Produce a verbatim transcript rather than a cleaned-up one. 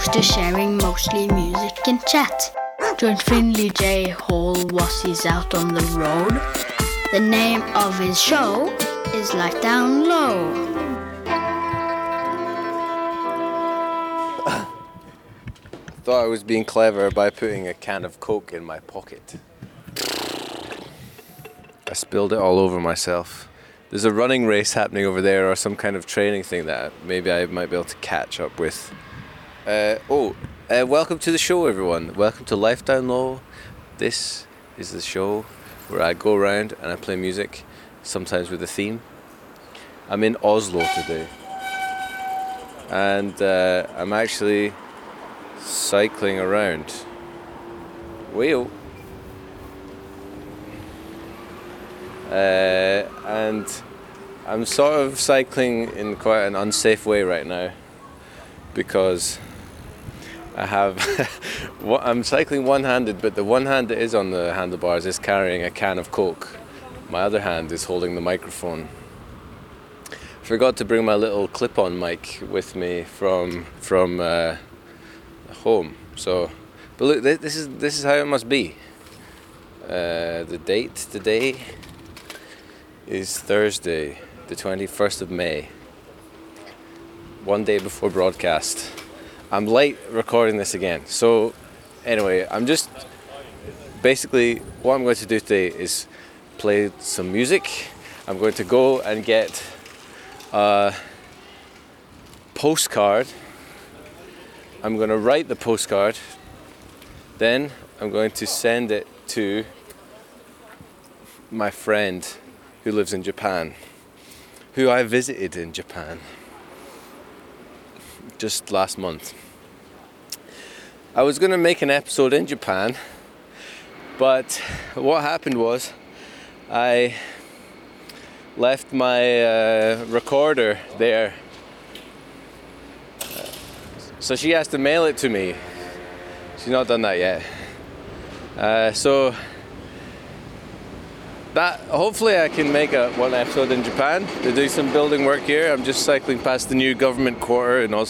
used to sharing mostly music and chat. Joined Finley J. Hall whilst he's out on the road. The name of his show is Life Down Low. Thought I was being clever by putting a can of Coke in my pocket. I spilled it all over myself. There's a running race happening over there, or some kind of training thing that maybe I might be able to catch up with. Uh, oh, uh, welcome to the show, everyone. Welcome to Life Down Low. This is the show where I go around and I play music, sometimes with a theme. I'm in Oslo today, and uh, I'm actually cycling around. Wheel. Uh, and I'm sort of cycling in quite an unsafe way right now because I have I'm cycling one-handed, but the one hand that is on the handlebars is carrying a can of Coke. My other hand is holding the microphone. Forgot to bring my little clip-on mic with me from from uh, home. So, but look, this is this is how it must be. Uh, the date today is Thursday, the twenty-first of May, one day before broadcast. I'm late recording this again. So anyway, I'm just, basically what I'm going to do today is play some music. I'm going to go and get a postcard. I'm going to write the postcard. Then I'm going to send it to my friend who lives in Japan, who I visited in Japan just last month. I was going to make an episode in Japan, but what happened was I left my uh, recorder there. So she has to mail it to me. She's not done that yet. Uh, so That, hopefully I can make a one episode in Japan to do some building work here. I'm just cycling past the new government quarter in Oslo.